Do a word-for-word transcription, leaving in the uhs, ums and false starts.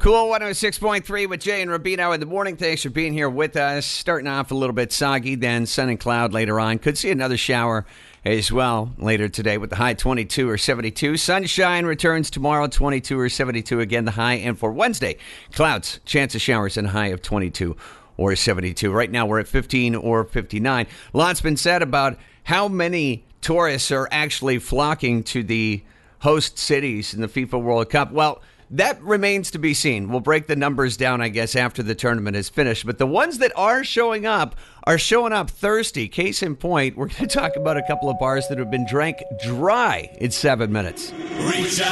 Cool one oh six point three with Jay and Rubino in the morning. Thanks for being here with us. Starting off a little bit soggy, then sun and cloud later on. Could see another shower as well later today with the high twenty-two or seventy-two. Sunshine returns tomorrow, twenty-two or seventy-two again, the high. And for Wednesday, clouds, chance of showers, and a high of twenty-two or seventy-two. Right now we're at fifteen or fifty-nine. A lot's been said about how many tourists are actually flocking to the host cities in the FIFA World Cup. Well, that remains to be seen. We'll break the numbers down, I guess, after the tournament is finished. But the ones that are showing up are showing up thirsty. Case in point, we're going to talk about a couple of bars that have been drank dry in seven minutes. Reach out.